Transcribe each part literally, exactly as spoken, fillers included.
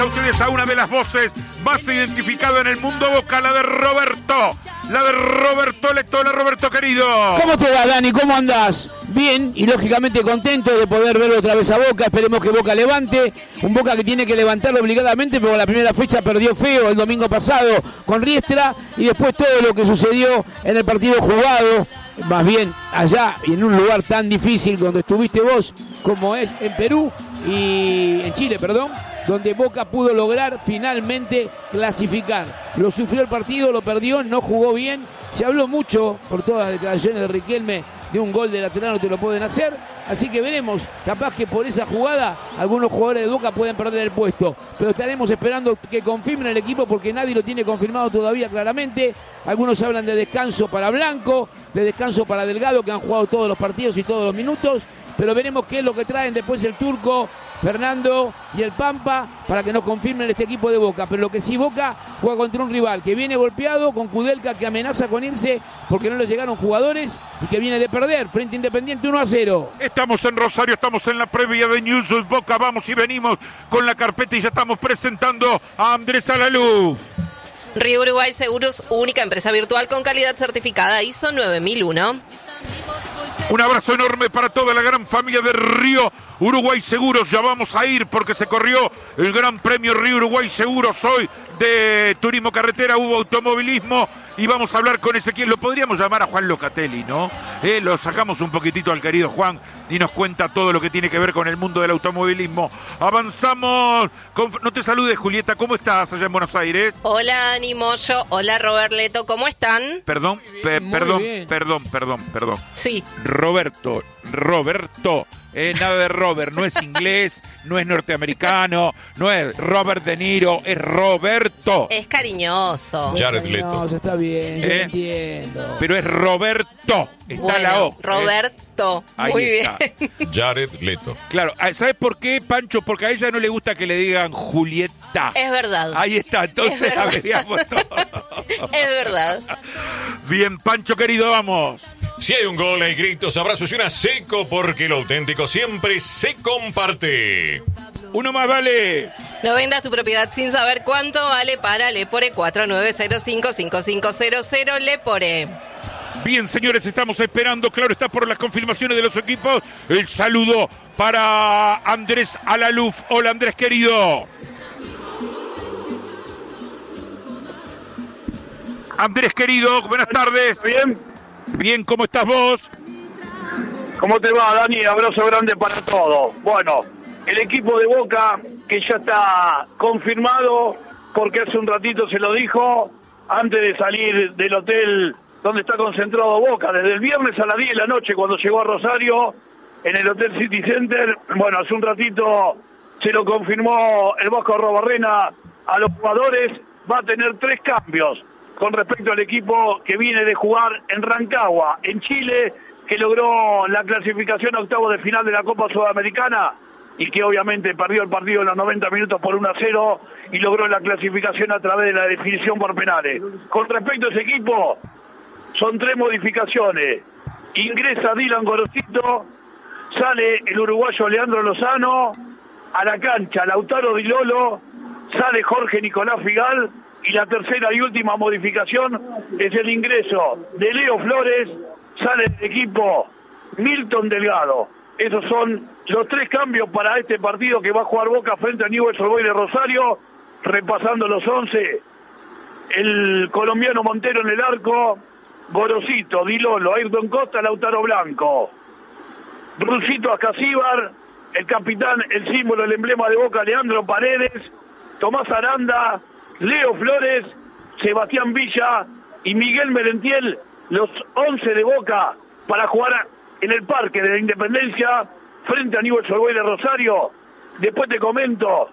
A ustedes a una de las voces más identificada en el mundo Boca, la de Roberto. La de Roberto Lectola, Roberto querido. ¿Cómo te va, Dani? ¿Cómo andás? Bien, y lógicamente contento de poder verlo otra vez a Boca. Esperemos que Boca levante. Un Boca que tiene que levantarlo obligadamente, pero la primera fecha perdió feo el domingo pasado con Riestra. Y después todo lo que sucedió en el partido jugado, más bien allá y en un lugar tan difícil donde estuviste vos, como es en Perú y en Chile, perdón, donde Boca pudo lograr finalmente clasificar. Lo sufrió el partido, lo perdió, no jugó bien. Se habló mucho por todas las declaraciones de Riquelme de un gol de lateral, no te lo pueden hacer. Así que veremos, capaz que por esa jugada algunos jugadores de Boca pueden perder el puesto. Pero estaremos esperando que confirmen el equipo porque nadie lo tiene confirmado todavía claramente. Algunos hablan de descanso para Blanco, de descanso para Delgado, que han jugado todos los partidos y todos los minutos. Pero veremos qué es lo que traen después el Turco, Fernando y el Pampa para que nos confirmen este equipo de Boca. Pero lo que sí, Boca juega contra un rival que viene golpeado, con Kudelka que amenaza con irse porque no le llegaron jugadores y que viene de perder frente a Independiente uno a cero. Estamos en Rosario, estamos en la previa de News Boca, vamos y venimos con la carpeta y ya estamos presentando a Andrés Alaluf. Río Uruguay Seguros, única empresa virtual con calidad certificada I S O nueve mil uno. Un abrazo enorme para toda la gran familia de Río Uruguay Seguros. Ya vamos a ir porque se corrió el Gran Premio Río Uruguay Seguros hoy de Turismo Carretera, hubo automovilismo y vamos a hablar con Ezequiel. Lo podríamos llamar a Juan Locatelli, ¿no? Eh, lo sacamos un poquitito al querido Juan y nos cuenta todo lo que tiene que ver con el mundo del automovilismo. Avanzamos. Con... No te saludes, Julieta. ¿Cómo estás allá en Buenos Aires? Hola, Dani Moyo. Hola, Robert Leto. ¿Cómo están? Perdón, pe- perdón, perdón, perdón, perdón. Sí. Roberto, Roberto. Eh, nada de Robert, no es inglés, no es norteamericano, no es Robert De Niro, es Roberto. Es cariñoso. Jared Leto. No, está bien, yo ¿Eh? lo entiendo. Pero es Roberto, está Bueno, la O. Roberto, ¿eh? Ahí muy está. bien. Jared Leto. Claro, ¿sabes por qué, Pancho? Porque a ella no le gusta que le digan Julieta. Es verdad. Ahí está, entonces Es verdad. averíamos todo. Es verdad. Bien, Pancho querido, vamos. Si hay un gol, hay gritos, abrazos y una seco, porque lo auténtico siempre se comparte. Uno más, dale. No vendas tu propiedad sin saber cuánto vale para Lepore cuatro nueve cero cinco cinco cinco cero cero Lepore. Bien, señores, estamos esperando, claro, está por las confirmaciones de los equipos. El saludo para Andrés Alaluf. Hola, Andrés, querido. Andrés, querido, buenas tardes. ¿Bien? Bien, ¿cómo estás vos? ¿Cómo te va, Dani? Abrazo grande para todos. Bueno, el equipo de Boca, que ya está confirmado, porque hace un ratito se lo dijo, antes de salir del hotel donde está concentrado Boca, desde el viernes a las diez de la noche, cuando llegó a Rosario, en el Hotel City Center, bueno, hace un ratito se lo confirmó el Vasco Arrobarrena a los jugadores, va a tener tres cambios con respecto al equipo que viene de jugar en Rancagua, en Chile, que logró la clasificación a octavos de final de la Copa Sudamericana y que obviamente perdió el partido en los noventa minutos por uno a cero y logró la clasificación a través de la definición por penales. Con respecto a ese equipo, son tres modificaciones. Ingresa Dylan Gorosito, sale el uruguayo Leandro Lozano, a la cancha Lautaro Di Lolo, sale Jorge Nicolás Figal, y la tercera y última modificación es el ingreso de Leo Flores, sale del equipo Milton Delgado. Esos son los tres cambios para este partido que va a jugar Boca frente a Newell's Old Boys de Rosario, repasando los once. El colombiano Montero en el arco, Gorosito, Di Lolo, Ayrton Costa, Lautaro Blanco, Rusito Ascasíbar, el capitán, el símbolo, el emblema de Boca, Leandro Paredes, Tomás Aranda, Leo Flores, Sebastián Villa y Miguel Merentiel, los once de Boca para jugar en el Parque de la Independencia frente a Newell's Old Boys de Rosario. Después te comento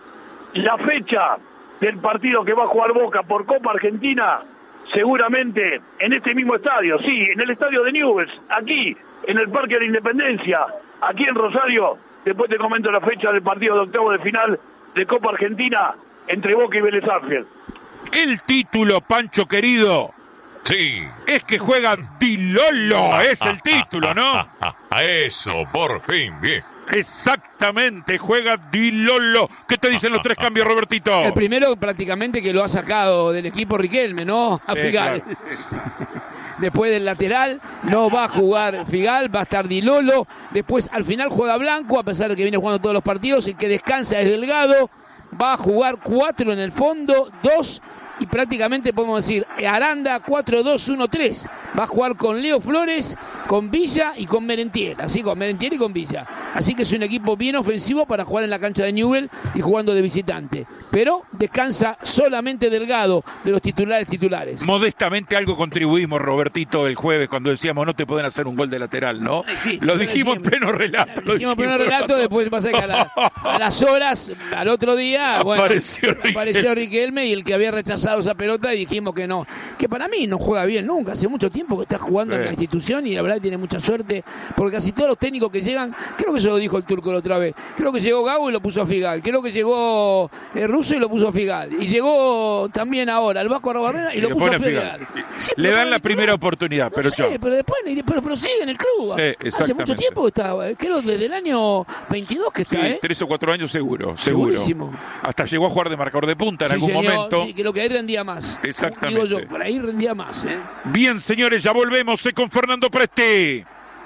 la fecha del partido que va a jugar Boca por Copa Argentina, seguramente en este mismo estadio, sí, en el estadio de Newell's, aquí, en el Parque de la Independencia, aquí en Rosario. Después te comento la fecha del partido de octavo de final de Copa Argentina entre Boca y Vélez Sarsfield. El título, Pancho querido, Sí. es que juega Di Lolo, es el título, ¿no? A eso, por fin, bien. Exactamente, juega Di Lollo. ¿Qué te dicen los tres cambios, Robertito? El primero prácticamente que lo ha sacado del equipo Riquelme, ¿no? A Sí, Figal. claro. Después del lateral no va a jugar Figal, va a estar Di Lollo. Después al final juega Blanco, a pesar de que viene jugando todos los partidos. El que descansa es Delgado. Va a jugar cuatro en el fondo, dos y prácticamente podemos decir Aranda cuatro dos uno tres. Va a jugar con Leo Flores, con Villa y con Merentiel. Así con Merentiel y con Villa. Así que es un equipo bien ofensivo para jugar en la cancha de Newell y jugando de visitante. Pero descansa solamente Delgado de los titulares titulares. Modestamente algo contribuimos, Robertito, el jueves cuando decíamos no te pueden hacer un gol de lateral, ¿no? Sí, lo lo dijimos en decíamos. pleno relato. Lo dijimos en pleno relato, después pasa que a, la, a las horas, al otro día, bueno, Apareció Riquelme. apareció Riquelme y el que había rechazado esa pelota y dijimos que no. Que para mí no juega bien nunca, hace mucho tiempo que está jugando Sí. en la institución y la verdad tiene mucha suerte, porque casi todos los técnicos que llegan, creo que eso lo dijo el turco la otra vez, creo que llegó Gago y lo puso a Figal, creo que llegó el Ruso y lo puso a Figal, y llegó también ahora el Vasco Arrobarrena y, Y lo le puso a pone a Figal. Figal. Siempre Le dan pone la titular. primera oportunidad, pero no sé, chao. pero después pero, pero sigue en el club. Sí, Hace mucho exactamente. tiempo que está, creo desde el año veintidós que está, Sí, ¿eh? tres o cuatro años seguro, seguro. Segurísimo. Hasta llegó a jugar de marcador de punta en Sí, algún señor, momento. sí, creo que ahí rendía más. Exactamente. Digo yo, por ahí rendía más, ¿eh? Bien, señores, ya volvemos eh, con Fernando Presti.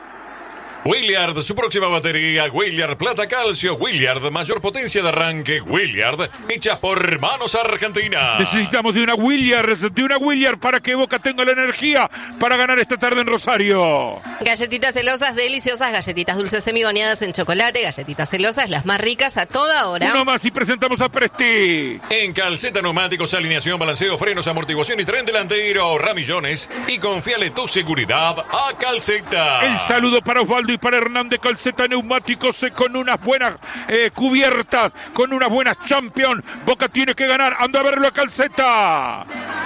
Williard, su próxima batería, Williard Plata Calcio, Williard, mayor potencia de arranque, Williard, hecha por Manos Argentina. Necesitamos de una Williams, de una Williams para que Boca tenga la energía para ganar esta tarde en Rosario. Galletitas celosas deliciosas, galletitas dulces semibañadas en chocolate, galletitas celosas las más ricas a toda hora. Uno más y presentamos a Presti. En Calceta Neumáticos, alineación, balanceo, frenos, amortiguación y tren delantero, ahorra millones y confíale tu seguridad a Calceta. El saludo para Osvaldo y para Hernández. Calceta Neumáticos eh, con unas buenas eh, cubiertas, con unas buenas Champions. Boca tiene que ganar. Anda a verlo a Calceta.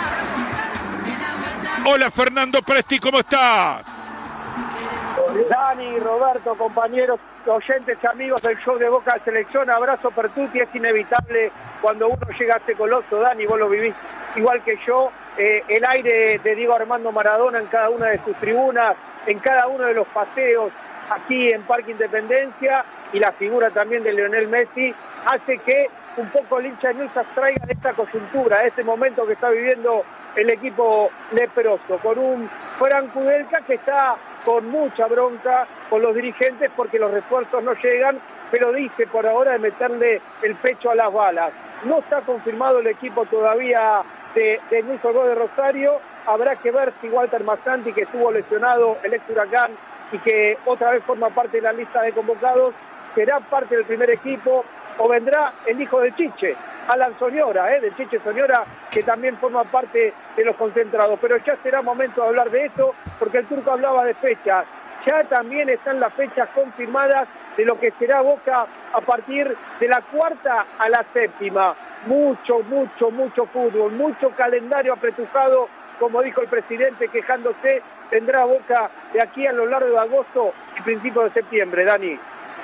Hola Fernando Presti, ¿cómo estás? Dani, Roberto, compañeros, oyentes, amigos del show de Boca Selección, abrazo per tutti. Es inevitable cuando uno llega a este coloso, Dani, vos lo vivís igual que yo, eh, el aire de Diego Armando Maradona en cada una de sus tribunas, en cada uno de los paseos aquí en Parque Independencia, y la figura también de Lionel Messi, hace que un poco el hincha de Newell's se abstraiga de esta coyuntura, de este momento que está viviendo el equipo leproso, con un Franco Udelka que está con mucha bronca con los dirigentes porque los refuerzos no llegan, pero dice por ahora de meterle el pecho a las balas. No está confirmado el equipo todavía de, de Newell's de Rosario. Habrá que ver si Walter Massanti, que estuvo lesionado, el ex Huracán, y que otra vez forma parte de la lista de convocados, será parte del primer equipo, o vendrá el hijo del Chiche, Alan Soñora, ¿eh? del Chiche Soñora, que también forma parte de los concentrados. Pero ya será momento de hablar de esto, porque el turco hablaba de fechas. Ya también están las fechas confirmadas de lo que será Boca a partir de la cuarta a la séptima. Mucho, mucho, mucho fútbol, mucho calendario apretujado, como dijo el presidente, quejándose, tendrá Boca de aquí a lo largo de agosto y principios de septiembre, Dani.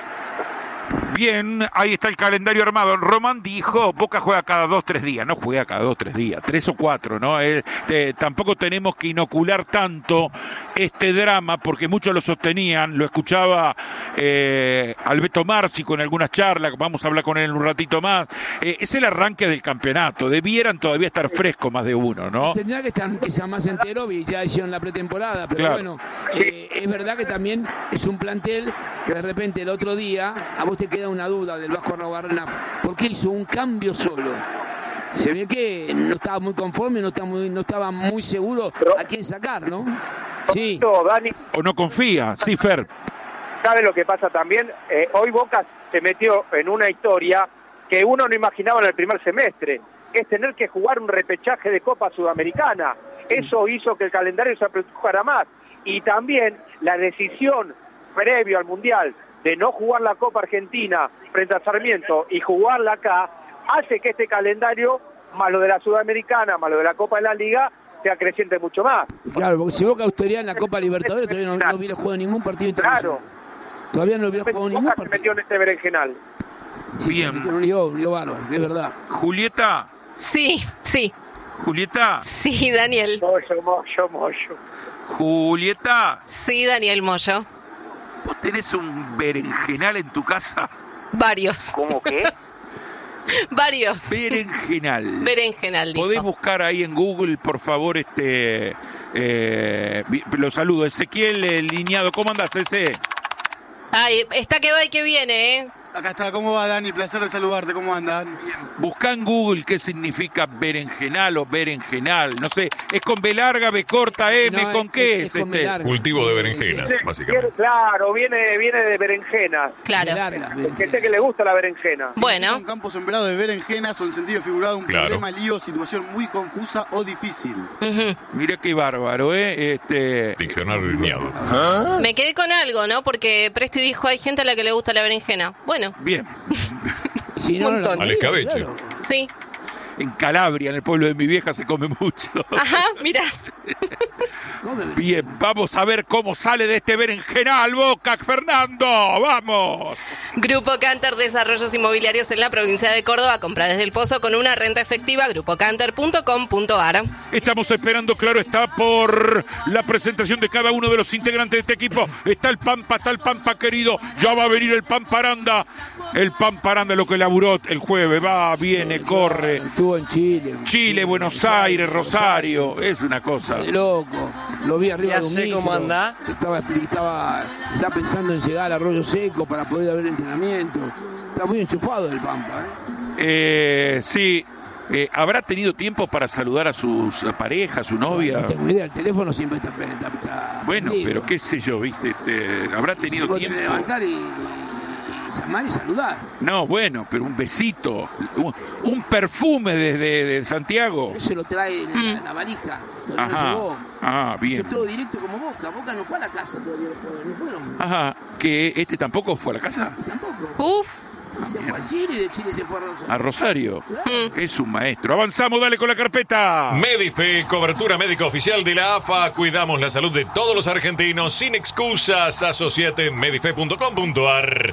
Bien, ahí está el calendario armado. Román dijo, Boca juega cada dos, tres días. No juega cada dos, tres días, tres o cuatro, ¿no? Eh, eh, tampoco tenemos que inocular tanto este drama, porque muchos lo sostenían. Lo escuchaba eh, Alberto Marzi con algunas charlas, vamos a hablar con él en un ratito más. Eh, es el arranque del campeonato. Debieran todavía estar frescos más de uno, ¿no? Tendrá que estar quizá más entero y ya hicieron la pretemporada, pero Claro. bueno, eh, es verdad que también es un plantel que de repente el otro día a vos te queda una duda del Vasco Arrobarrena, porque hizo un cambio solo. Se ve que no estaba muy conforme, no estaba muy, no estaba muy seguro a quién sacar, ¿no? Sí. Dani, ¿O no confía? Sí, Fer. ¿sabe lo que pasa también? Eh, hoy Boca se metió en una historia que uno no imaginaba en el primer semestre, es tener que jugar un repechaje de Copa Sudamericana. Eso hizo que el calendario se apretujara más. Y también la decisión previo al Mundial de no jugar la Copa Argentina frente a Sarmiento y jugarla acá, hace que este calendario, más lo de la Sudamericana, más lo de la Copa de la Liga, se acreciente mucho más. Claro, porque si Boca autoridad en la Copa Libertadores todavía no, no hubiera jugado ningún partido internacional. Claro. Todavía no hubiera jugado ningún Boca se partido. metió en este berenjenal. Sí, Bien. se metió en un lío, un lío bárbaro, es verdad. Julieta, Sí, sí, Julieta, sí, Daniel. Moyo, moyo, moyo. Julieta. Sí, Daniel Moyo. ¿Vos tenés un berenjenal en tu casa? Varios. ¿Cómo qué? Varios. Berenjenal. Berenjenal, dijo. Podés buscar ahí en Google, por favor, este... Eh, lo saludo. Ezequiel eh, Liñado, ¿cómo andás, ese? Ay, está que va y que viene, ¿eh? Acá está, ¿cómo va, Dani? Placer de saludarte, ¿cómo andan? Buscá en Google qué significa berenjenal o berenjenal. No sé, ¿es con B larga, B corta, M? No, ¿Con es- qué es- es, es con B este? larga. Cultivo de berenjena, Sí, básicamente. claro, viene, viene de berenjena. Claro. Larga, Que sé que le gusta la berenjena. Bueno. Un campo sembrado de berenjenas o en sentido figurado un Claro. problema, lío, situación muy confusa o difícil. Ujú. Mirá qué bárbaro, ¿eh? Este... Diccionario lineado. Me quedé con algo, ¿no? Porque Presti dijo, hay gente a la que le gusta la berenjena. Bueno, Bien. Si no, no la Montón. comía, Al escabeche. claro. sí. En Calabria, en el pueblo de mi vieja, se come mucho. Ajá, mira. Come. Bien, vamos a ver cómo sale de este berenjenal, Boca, Fernando. ¡Vamos! Grupo Canter Desarrollos Inmobiliarios en la provincia de Córdoba. Compra desde el Pozo con una renta efectiva. grupo canter punto com punto ar. Estamos esperando, claro está, por la presentación de cada uno de los integrantes de este equipo. Está el Pampa, está el Pampa querido. Ya va a venir el Pamparanda. El Pamparanda, lo que laburó el jueves. Va, viene, corre. Estuvo en Chile. Chile, Buenos Aires, Rosario. Es una cosa. De loco. Lo vi arriba Ya de un sé micro. cómo anda. Estaba, estaba ya pensando en llegar al Arroyo Seco para poder haber entrenamiento. Está muy enchufado el Pampa, ¿eh? Eh, sí. Eh, ¿Habrá tenido tiempo para saludar a sus parejas, a su novia? No tengo idea, el teléfono siempre está, está, está Bueno, prendido. pero qué sé yo, ¿viste? Este, ¿habrá Se tenido puede tiempo? levantar y, y llamar y saludar. No, bueno, pero un besito, un, un perfume desde de Santiago. Eso lo trae en, la, en la valija. Todavía no Ajá. llegó. Ah, bien. Eso todo directo como Boca. Boca no fue a la casa todavía, no fueron. Ajá. ¿Que este tampoco fue a la casa? Tampoco. Uf. Se fue a Chile y de Chile se fue a Rosario. A Rosario. Claro. Es un maestro. Avanzamos, dale con la carpeta. Medife, cobertura médica oficial de la A F A. Cuidamos la salud de todos los argentinos sin excusas. Asociate en medife punto com punto ar.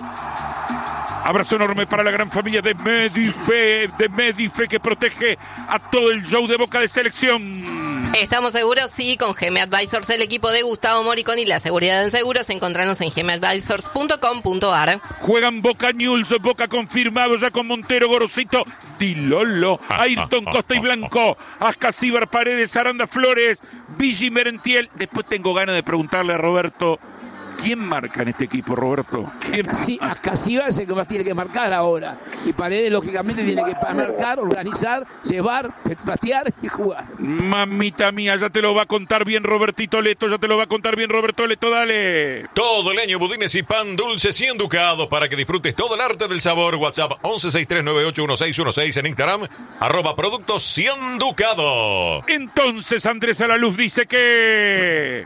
Abrazo enorme para la gran familia de Medife, de Medife que protege a todo el show de Boca de selección. Estamos seguros, sí, con G M Advisors, el equipo de Gustavo Moricón y la seguridad en seguros. Encontranos en gm advisors punto com punto ar. Juegan Boca News, Boca confirmado ya con Montero, Gorosito, Di Lolo, Ayrton Costa y Blanco, Ascasíbar, Paredes, Aranda Flores, Vigi Merentiel. Después tengo ganas de preguntarle a Roberto, ¿quién marca en este equipo, Roberto? ¿Quién? Así, así va a ser que más tiene que marcar ahora. Y Paredes, lógicamente, tiene que marcar, organizar, llevar, patear y jugar. Mamita mía, ya te lo va a contar bien Robertito Leto, ya te lo va a contar bien Roberto Leto, dale. Todo el año budines y pan dulce cien ducados para que disfrutes todo el arte del sabor. WhatsApp once sesenta y tres noventa y ocho dieciséis dieciséis, en Instagram arroba productos cien ducados. Entonces Andrés a la Luz dice que...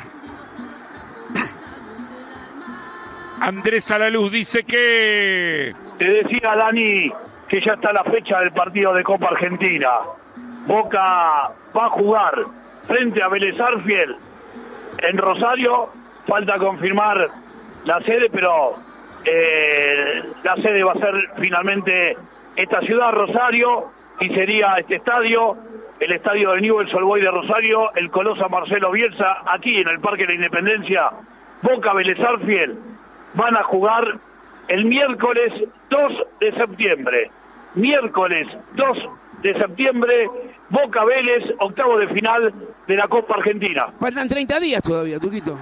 Andrés a la Luz dice que... Te decía, Dani, que ya está la fecha del partido de Copa Argentina. Boca va a jugar frente a Vélez Sarsfield en Rosario. Falta confirmar la sede, pero eh, la sede va a ser finalmente esta ciudad, Rosario, y sería este estadio, el estadio de Newell's Old Boys de Rosario, el Colosa Marcelo Bielsa, aquí en el Parque de la Independencia. Boca Vélez Sarsfield van a jugar el miércoles dos de septiembre. Miércoles dos de septiembre, Boca Vélez, octavo de final de la Copa Argentina. Faltan treinta días todavía, Turquito.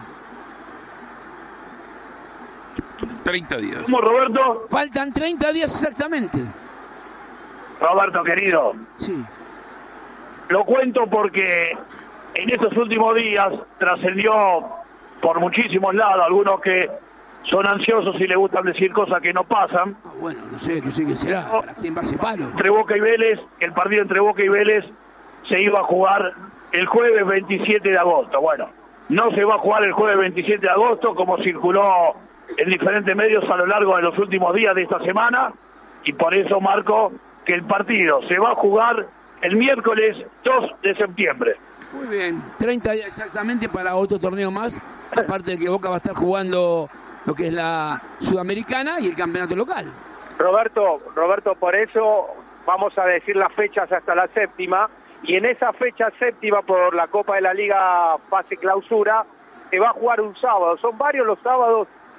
treinta días. ¿Cómo, Roberto? Faltan treinta días exactamente. Roberto, querido, Sí. lo cuento porque en estos últimos días trascendió por muchísimos lados, algunos que son ansiosos y les gustan decir cosas que no pasan. Ah, bueno, no sé, no sé quién será. ¿Para quién va ese palo? Entre Boca y Vélez, el partido entre Boca y Vélez se iba a jugar el jueves veintisiete de agosto. Bueno, no se va a jugar el jueves veintisiete de agosto, como circuló en diferentes medios a lo largo de los últimos días de esta semana, y por eso marco que el partido se va a jugar el miércoles dos de septiembre. Muy bien, treinta días exactamente para otro torneo más, aparte de que Boca va a estar jugando lo que es la Sudamericana y el campeonato local. Roberto, Roberto, por eso vamos a decir las fechas hasta la séptima, y en esa fecha séptima por la Copa de la Liga fase clausura se va a jugar un sábado. Son varios los sábados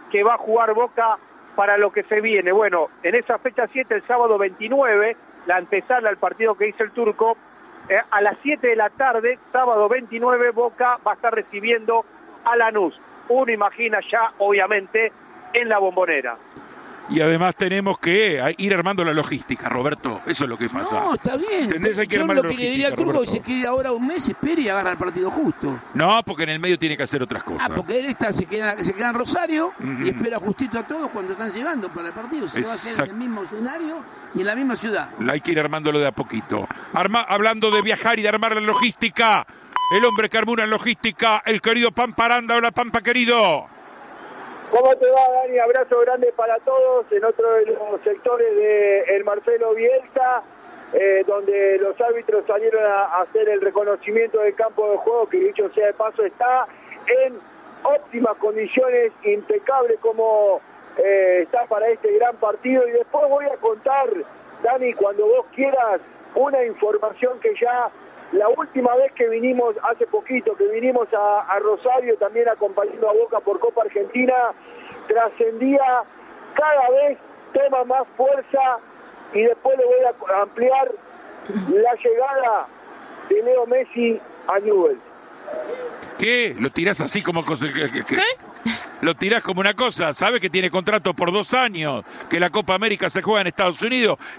que va a jugar Boca para lo que se viene. Bueno, en esa fecha siete, el sábado veintinueve, la antesala al partido que hizo el Turco, eh, a las siete de la tarde, sábado veintinueve, Boca va a estar recibiendo a Lanús. Uno imagina ya, obviamente, en la Bombonera. Y además tenemos que ir armando la logística, Roberto. Eso es lo que pasa. No, está bien. ¿Entendés? Hay que Yo armar lo la que le diría al logística, Turco es Roberto. que se quede ahora un mes, espere y agarra el partido justo. No, porque en el medio tiene que hacer otras cosas. Ah, porque él está, se queda, se queda en Rosario Ujú. y espera justito a todos cuando están llegando para el partido. Se va a hacer en el mismo escenario y en la misma ciudad. Hay que ir armándolo de a poquito. Arma, hablando de viajar y de armar la logística, el hombre que armó una logística, el querido Pampa Aranda. Hola, Pampa, querido. ¿Cómo te va, Dani? Abrazo grande para todos en otro de los sectores de el Marcelo Bielsa, eh, donde los árbitros salieron a hacer el reconocimiento del campo de juego, que dicho sea de paso está en óptimas condiciones, impecable como eh, está para este gran partido. Y después voy a contar, Dani, cuando vos quieras, una información que ya la última vez que vinimos, hace poquito, que vinimos a, a Rosario, también acompañando a Boca por Copa Argentina, trascendía cada vez, toma más fuerza, y después le voy a ampliar la llegada de Leo Messi a Newell's. ¿Qué? ¿Lo tirás así como cosa? Que, que- ¿Qué? Lo tirás como una cosa. ¿Sabes que tiene contrato por dos años? Que la Copa América se juega en Estados Unidos.